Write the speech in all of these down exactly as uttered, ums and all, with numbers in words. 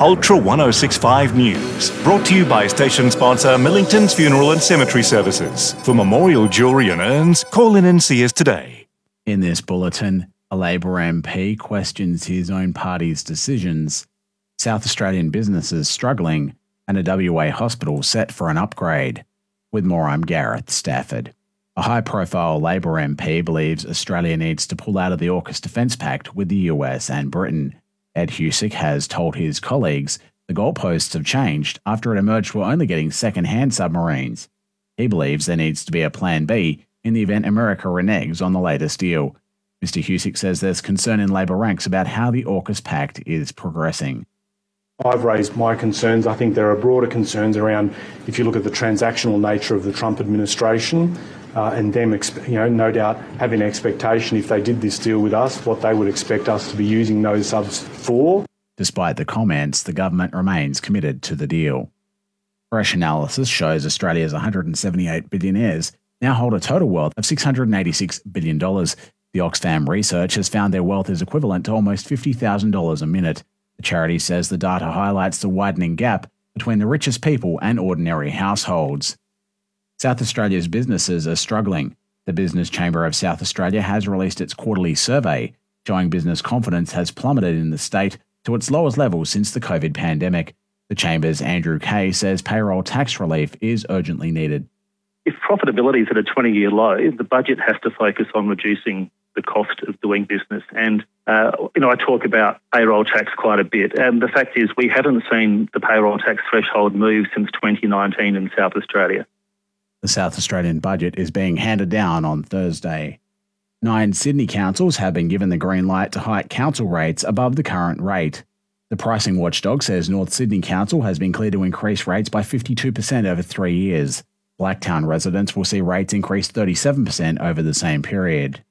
Ultra one oh six point five News, brought to you by station sponsor Millington's Funeral and Cemetery Services. For memorial jewellery and urns, call in and see us today. In this bulletin, a Labor M P questions his own party's decisions, South Australian businesses struggling, and a W A hospital set for an upgrade. With more, I'm Gareth Stafford. A high-profile Labor M P believes Australia needs to pull out of the AUKUS Defence Pact with the U S and Britain. Ed Husic has told his colleagues the goalposts have changed after it emerged we're only getting second-hand submarines. He believes there needs to be a plan B in the event America reneges on the latest deal. Mister Husic says there's concern in Labor ranks about how the AUKUS Pact is progressing. I've raised my concerns. I think there are broader concerns around, if you look at the transactional nature of the Trump administration, uh, and them, exp- you know, no doubt having an expectation if they did this deal with us, what they would expect us to be using those subs for. Despite the comments, the government remains committed to the deal. Fresh analysis shows Australia's one hundred seventy-eight billionaires now hold a total wealth of six hundred eighty-six billion dollars. The Oxfam research has found their wealth is equivalent to almost fifty thousand dollars a minute. The charity says the data highlights the widening gap between the richest people and ordinary households. South Australia's businesses are struggling. The Business Chamber of South Australia has released its quarterly survey, showing business confidence has plummeted in the state to its lowest level since the COVID pandemic. The Chamber's Andrew Kay says payroll tax relief is urgently needed. If profitability is at a twenty-year low, the budget has to focus on reducing the cost of doing business. And, uh, you know, I talk about payroll tax quite a bit. And the fact is we haven't seen the payroll tax threshold move since twenty nineteen in South Australia. The South Australian budget is being handed down on Thursday. Nine Sydney councils have been given the green light to hike council rates above the current rate. The pricing watchdog says North Sydney Council has been cleared to increase rates by fifty-two percent over three years. Blacktown residents will see rates increase thirty-seven percent over the same period.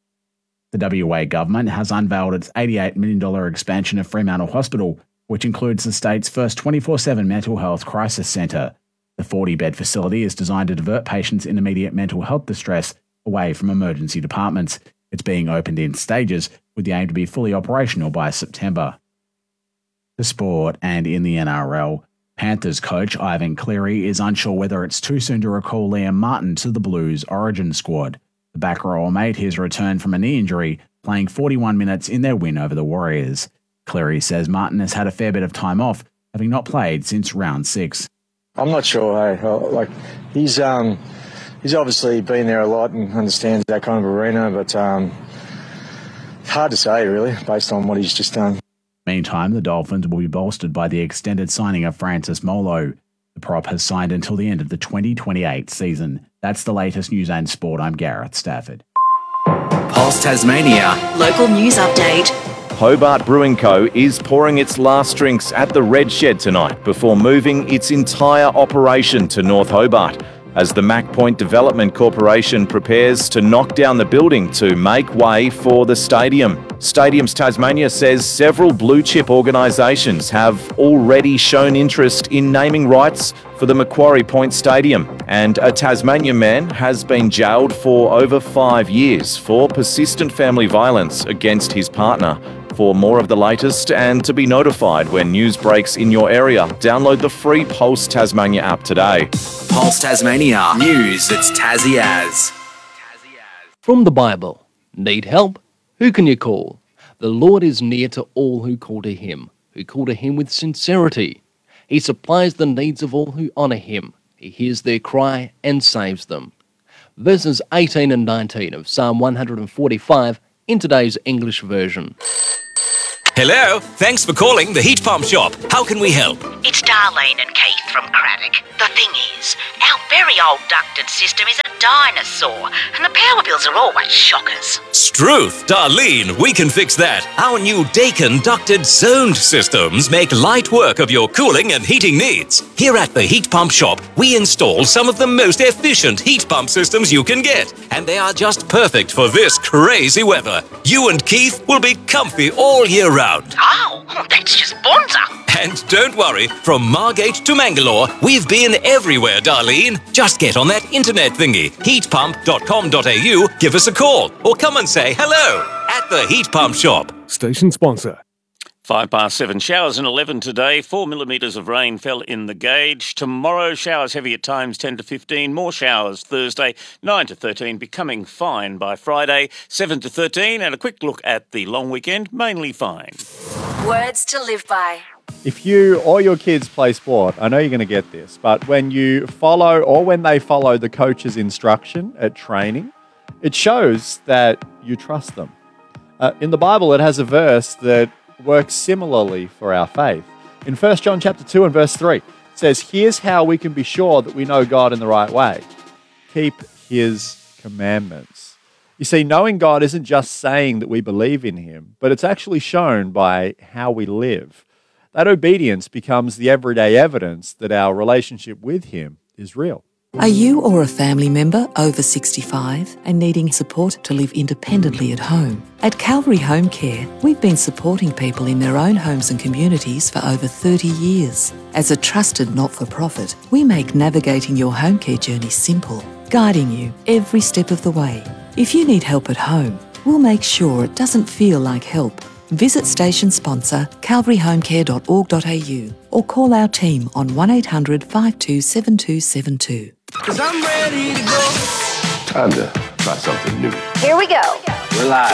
The W A government has unveiled its eighty-eight million dollars expansion of Fremantle Hospital, which includes the state's first twenty-four seven mental health crisis centre. The forty-bed facility is designed to divert patients in immediate mental health distress away from emergency departments. It's being opened in stages with the aim to be fully operational by September. To sport, and in the N R L, Panthers coach Ivan Cleary is unsure whether it's too soon to recall Liam Martin to the Blues origin squad. The back rower made his return from a knee injury, playing forty-one minutes in their win over the Warriors. Cleary says Martin has had a fair bit of time off, having not played since round six. I'm not sure, hey. Like, he's um, he's obviously been there a lot and understands that kind of arena, but um, it's hard to say, really, based on what he's just done. Meantime, the Dolphins will be bolstered by the extended signing of Francis Molo. The prop has signed until the end of the twenty twenty-eight season. That's the latest news and sport. I'm Gareth Stafford. Pulse Tasmania. Local news update. Hobart Brewing Co. is pouring its last drinks at the Red Shed tonight before moving its entire operation to North Hobart, as the Mac Point Development Corporation prepares to knock down the building to make way for the stadium. Stadiums Tasmania says several blue-chip organisations have already shown interest in naming rights for the Macquarie Point Stadium, and a Tasmanian man has been jailed for over five years for persistent family violence against his partner. For more of the latest and to be notified when news breaks in your area, download the free Pulse Tasmania app today. Pulse Tasmania. News that's Tassie as. From the Bible. Need help? Who can you call? The Lord is near to all who call to him, who call to him with sincerity. He supplies the needs of all who honour him. He hears their cry and saves them. Verses eighteen and nineteen of Psalm one forty-five in today's English version. Hello, thanks for calling the Heat Pump Shop. How can we help? It's Darlene and Keith from Craddock. The thing is, our very old ducted system is a dinosaur, and the power bills are always shockers. Struth, Darlene, we can fix that. Our new Daikin ducted zoned systems make light work of your cooling and heating needs. Here at the Heat Pump Shop, we install some of the most efficient heat pump systems you can get, and they are just perfect for this crazy weather. You and Keith will be comfy all year round. Oh, that's just bonza. And don't worry, from Margate to Mangalore, we've been everywhere, Darlene. Just get on that internet thingy, heat pump dot com dot a u, give us a call, or come and say hello at the Heat Pump Shop. Station sponsor. Five past seven. Showers and eleven today. Four millimetres of rain fell in the gauge. Tomorrow, showers heavy at times, ten to fifteen. More showers Thursday, nine to thirteen. Becoming fine by Friday, seven to thirteen. And a quick look at the long weekend, mainly fine. Words to live by. If you or your kids play sport, I know you're going to get this, but when you follow or when they follow the coach's instruction at training, it shows that you trust them. Uh, in the Bible, it has a verse that works similarly for our faith. In First John chapter two and verse three, it says, "Here's how we can be sure that we know God in the right way. Keep his commandments." You see, knowing God isn't just saying that we believe in him, but it's actually shown by how we live. That obedience becomes the everyday evidence that our relationship with him is real. Are you or a family member over sixty-five and needing support to live independently at home? At Calvary Home Care, we've been supporting people in their own homes and communities for over thirty years. As a trusted not-for-profit, we make navigating your home care journey simple, guiding you every step of the way. If you need help at home, we'll make sure it doesn't feel like help. Visit station sponsor calvary home care dot org dot a u or call our team on one eight hundred five two seven two seven two. Cause I'm ready to go. Time to try something new. Here we go. We're live.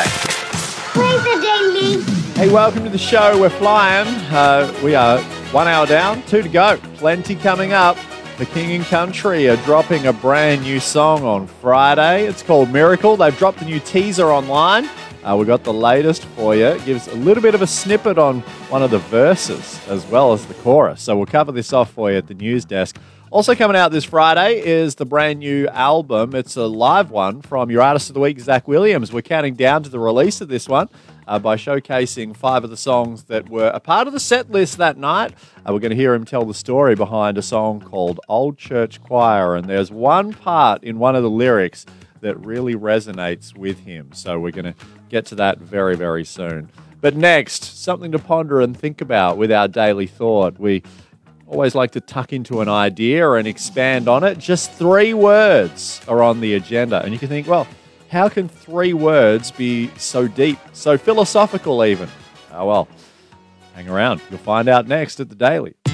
Play the ding ding. Hey, welcome to the show. We're flying. Uh, we are one hour down, two to go. Plenty coming up. The King and Country are dropping a brand new song on Friday. It's called Miracle. They've dropped a new teaser online. Uh, we got the latest for you. It gives a little bit of a snippet on one of the verses as well as the chorus. So we'll cover this off for you at the news desk. Also coming out this Friday is the brand new album. It's a live one from your Artist of the Week, Zach Williams. We're counting down to the release of this one uh, by showcasing five of the songs that were a part of the set list that night. Uh, we're going to hear him tell the story behind a song called Old Church Choir. And there's one part in one of the lyrics that really resonates with him. So we're going to get to that very, very soon. But next, something to ponder and think about with our daily thought. We always like to tuck into an idea and expand on it. Just three words are on the agenda. And you can think, well, how can three words be so deep, so philosophical even? Oh, well, hang around. You'll find out next at The Daily.